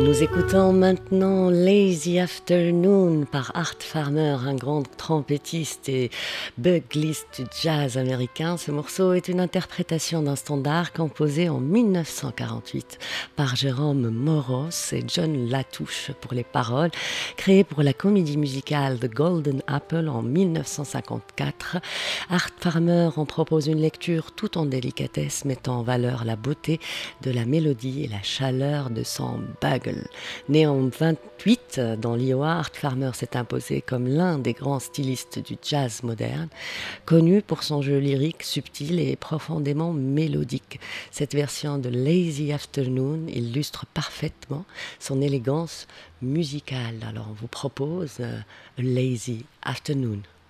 Nous écoutons maintenant Lazy Afternoon par Art Farmer, un grand trompettiste et bugliste du jazz américain. Ce morceau est une interprétation d'un standard composé en 1948 par Jérôme Moros et John Latouche pour les paroles, créé pour la comédie musicale The Golden Apple en 1954. Art Farmer en propose une lecture tout en délicatesse, mettant en valeur la beauté de la mélodie et la chaleur de son bugle. Né en 28 dans l'Iowa, Art Farmer s'est imposé comme l'un des grands stylistes du jazz moderne, connu pour son jeu lyrique subtil et profondément mélodique. Cette version de Lazy Afternoon illustre parfaitement son élégance musicale. Alors on vous propose A Lazy Afternoon.